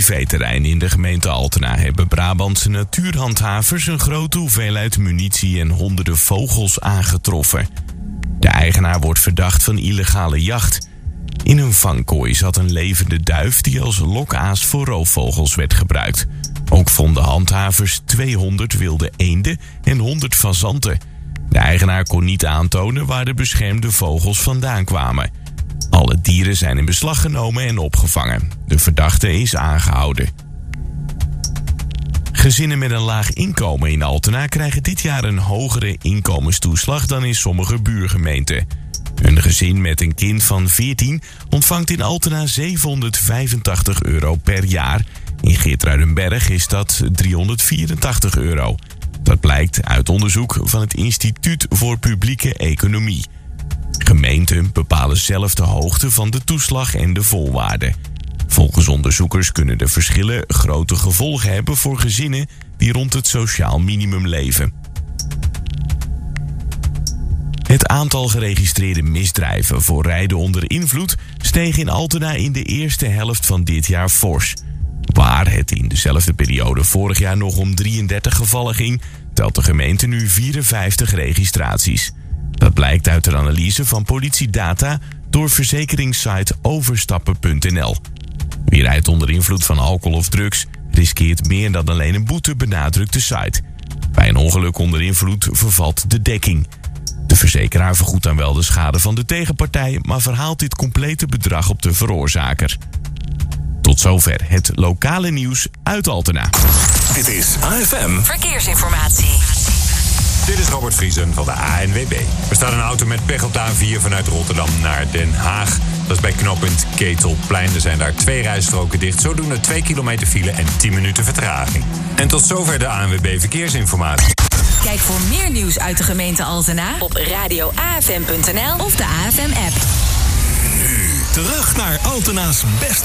privéterrein in de gemeente Altena hebben Brabantse natuurhandhavers een grote hoeveelheid munitie en honderden vogels aangetroffen. De eigenaar wordt verdacht van illegale jacht. In een vangkooi zat een levende duif die als lokaas voor roofvogels werd gebruikt. Ook vonden handhavers 200 wilde eenden en 100 fazanten. De eigenaar kon niet aantonen waar de beschermde vogels vandaan kwamen. Alle dieren zijn in beslag genomen en opgevangen. De verdachte is aangehouden. Gezinnen met een laag inkomen in Altena krijgen dit jaar een hogere inkomenstoeslag dan in sommige buurgemeenten. Een gezin met een kind van 14 ontvangt in Altena €785 per jaar. In Geertruidenberg is dat €384. Dat blijkt uit onderzoek van het Instituut voor Publieke Economie. Gemeenten bepalen zelf de hoogte van de toeslag en de voorwaarden. Volgens onderzoekers kunnen de verschillen grote gevolgen hebben voor gezinnen die rond het sociaal minimum leven. Het aantal geregistreerde misdrijven voor rijden onder invloed steeg in Altena in de eerste helft van dit jaar fors. Waar het in dezelfde periode vorig jaar nog om 33 gevallen ging, telt de gemeente nu 54 registraties. Dat blijkt uit de analyse van politiedata door verzekeringssite overstappen.nl. Wie rijdt onder invloed van alcohol of drugs riskeert meer dan alleen een boete, benadrukt de site. Bij een ongeluk onder invloed vervalt de dekking. De verzekeraar vergoedt dan wel de schade van de tegenpartij, maar verhaalt dit complete bedrag op de veroorzaker. Tot zover het lokale nieuws uit Altena. Dit is AFM Verkeersinformatie. Dit is Robert Vriesen van de ANWB. Er staat een auto met pech op de A4 vanuit Rotterdam naar Den Haag. Dat is bij knooppunt Ketelplein. Er zijn daar 2 rijstroken dicht. Zodoende 2 kilometer file en 10 minuten vertraging. En tot zover de ANWB Verkeersinformatie. Kijk voor meer nieuws uit de gemeente Altena op radioafm.nl of de AFM-app. nu terug naar Altena's beste